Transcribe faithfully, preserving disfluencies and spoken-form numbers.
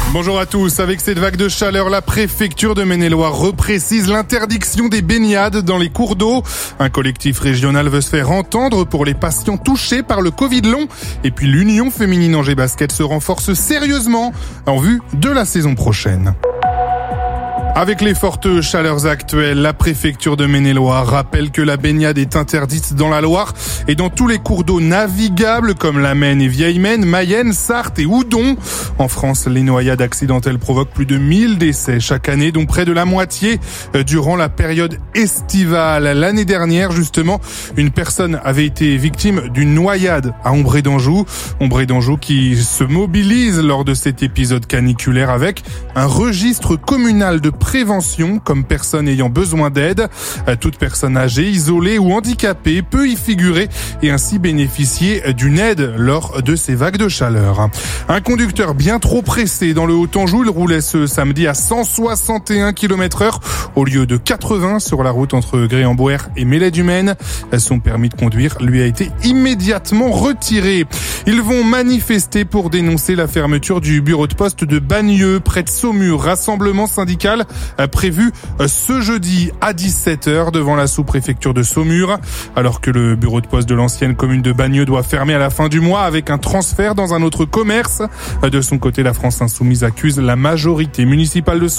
Bonjour à tous. Avec cette vague de chaleur, la préfecture de Maine-et-Loire reprécise l'interdiction des baignades dans les cours d'eau. Un collectif régional veut se faire entendre pour les patients touchés par le Covid long. Et puis l'Union féminine Angers Basket se renforce sérieusement en vue de la saison prochaine. Avec les fortes chaleurs actuelles, la préfecture de Maine-et-Loire rappelle que la baignade est interdite dans la Loire et dans tous les cours d'eau navigables comme la Maine et Vieille-Maine, Mayenne, Sarthe et Oudon. En France, les noyades accidentelles provoquent plus de mille décès chaque année, dont près de la moitié durant la période estivale. L'année dernière, justement, une personne avait été victime d'une noyade à Ombré d'Anjou. Ombré d'Anjou qui se mobilise lors de cet épisode caniculaire avec un registre communal de prévention comme personne ayant besoin d'aide. Toute personne âgée, isolée ou handicapée peut y figurer et ainsi bénéficier d'une aide lors de ces vagues de chaleur. Un conducteur bien trop pressé dans le Haut-Anjou, il roulait ce samedi à cent soixante et un kilomètres heure au lieu de quatre-vingts sur la route entre Gré-en-Boer et Mélède-du-Maine. Son permis de conduire lui a été immédiatement retiré. Ils vont manifester pour dénoncer la fermeture du bureau de poste de Bagneux près de Saumur. Rassemblement syndical prévu ce jeudi à dix-sept heures devant la sous-préfecture de Saumur, alors que le bureau de poste de l'ancienne commune de Bagneux doit fermer à la fin du mois avec un transfert dans un autre commerce. De son côté, la France Insoumise accuse la majorité municipale de Saumur